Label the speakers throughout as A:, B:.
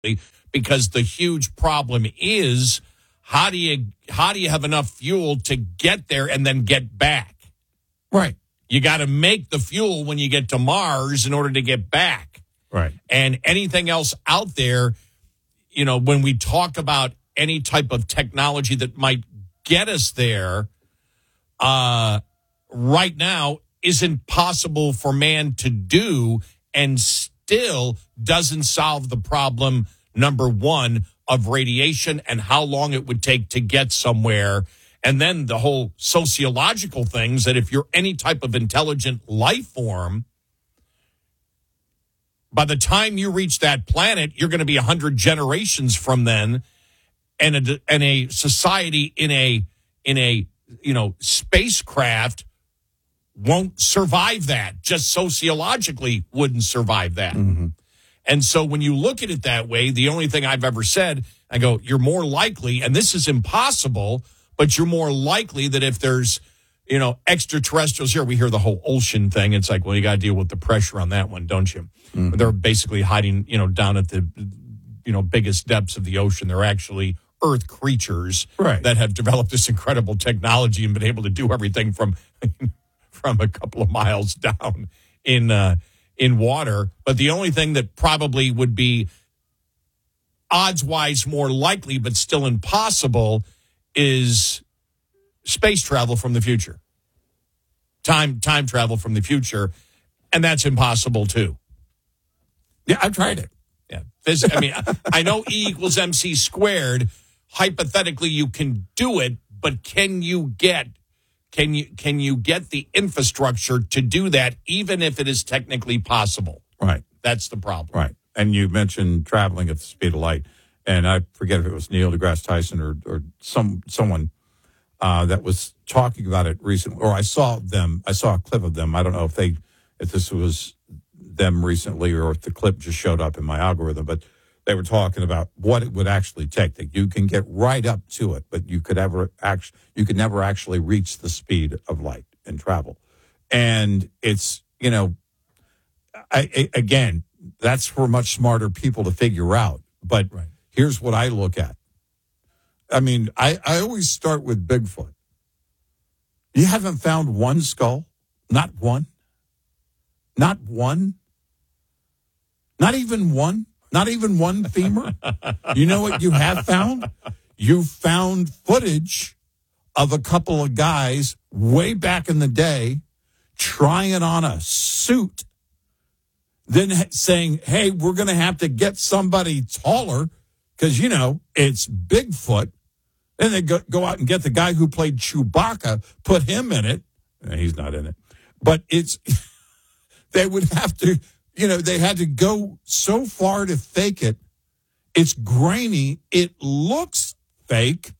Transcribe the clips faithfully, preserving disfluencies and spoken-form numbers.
A: because the huge problem is how do you how do you have enough fuel to get there and then get back?
B: Right.
A: You got to make the fuel when you get to Mars in order to get back.
B: Right.
A: And anything else out there, you know, when we talk about any type of technology that might get us there, uh, right now isn't possible for man to do and still doesn't solve the problem, number one, of radiation and how long it would take to get somewhere. And then the whole sociological things that if you're any type of intelligent life form, by the time you reach that planet, you're going to be one hundred generations from then, and a, and a society in a in a you know spacecraft won't survive that. Just sociologically wouldn't survive that.
B: Mm-hmm.
A: And so when you look at it that way, the only thing I've ever said, I go, you're more likely, and this is impossible, but you're more likely that if there's, you know, extraterrestrials here, we hear the whole ocean thing. It's like, well, you got to deal with the pressure on that one, don't you? Mm-hmm. They're basically hiding, you know, down at the, you know, biggest depths of the ocean. They're actually Earth creatures
B: right.
A: that have developed this incredible technology and been able to do everything from from a couple of miles down in uh, in water. But the only thing that probably would be odds-wise more likely but still impossible is space travel from the future. Time time travel from the future, and that's impossible too.
B: Yeah, I've tried it.
A: Yeah. This, I mean, I know E equals M C squared. Hypothetically, you can do it, but can you get can you can you get the infrastructure to do that, even if it is technically possible?
B: Right.
A: That's the problem.
B: Right. And you mentioned traveling at the speed of light, and I forget if it was Neil deGrasse Tyson or or some someone uh, that was talking about it recently, or I saw them. I saw a clip of them. I don't know if they if this was them recently or if the clip just showed up in my algorithm, but they were talking about what it would actually take. That you can get right up to it, but you could ever actually you could never actually reach the speed of light and travel. And it's, you know, I, I, again, that's for much smarter people to figure out. But
A: right.
B: Here's what I look at. I mean, I, I always start with Bigfoot. You haven't found one skull? Not one? Not one? Not even one? Not even one femur? You know what you have found? You found footage of a couple of guys way back in the day trying on a suit, then saying, hey, we're going to have to get somebody taller because, you know, it's Bigfoot. Then they go, go out and get the guy who played Chewbacca, put him in it. He's not in it. But it's, they would have to, you know, they had to go so far to fake it. It's grainy. It looks fake.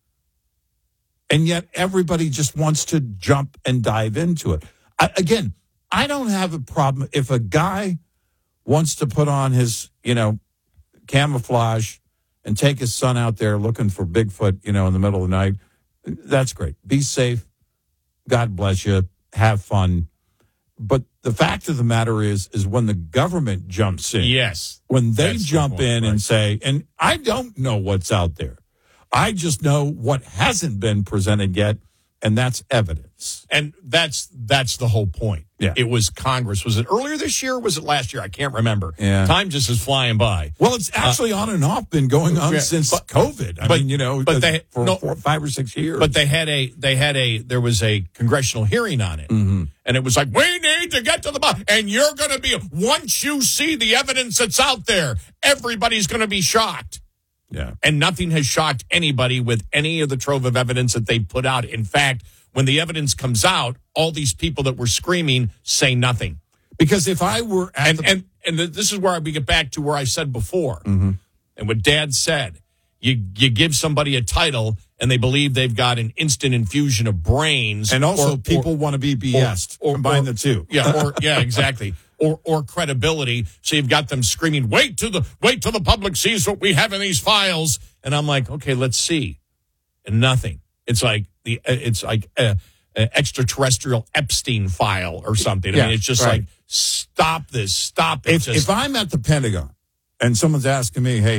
B: And yet everybody just wants to jump and dive into it. I, again, I don't have a problem if a guy wants to put on his, you know, camouflage and take his son out there looking for Bigfoot, you know, in the middle of the night. That's great. Be safe. God bless you. Have fun. But the fact of the matter is, is when the government jumps in,
A: yes,
B: when they
A: that's
B: jump
A: the point,
B: in
A: right.
B: and say, and I don't know what's out there. I just know what hasn't been presented yet, and that's evidence.
A: And that's that's the whole point.
B: Yeah.
A: It was Congress. Was it earlier this year or was it last year? I can't remember.
B: Yeah.
A: Time just is flying by.
B: Well, it's actually uh, on and off been going on
A: yeah,
B: since
A: but,
B: COVID. I
A: but,
B: mean, you know,
A: but they,
B: for
A: no,
B: four, five or six years.
A: But they had a, they had a, there was a congressional hearing on it.
B: Mm-hmm.
A: And it was like, we need to get to the bottom. And you're going to be, once you see the evidence that's out there, everybody's going to be shocked.
B: Yeah.
A: And nothing has shocked anybody with any of the trove of evidence that they put out. In fact, when the evidence comes out, all these people that were screaming say nothing.
B: Because if I were at
A: and
B: the-
A: and and this is where we get back to where I said before,
B: mm-hmm.
A: and what Dad said. You you give somebody a title, and they believe they've got an instant infusion of brains,
B: and also
A: or,
B: people
A: or,
B: want to be B S'd. Or, or combine or, the two,
A: yeah, or yeah, exactly, or or credibility. So you've got them screaming, "Wait till the wait till the public sees what we have in these files." And I'm like, okay, let's see, and nothing. It's like the it's like a, a extraterrestrial Epstein file or something. I
B: yeah,
A: mean, it's just
B: right.
A: like, stop this, stop it.
B: If,
A: just,
B: if I'm at the Pentagon and someone's asking me, hey,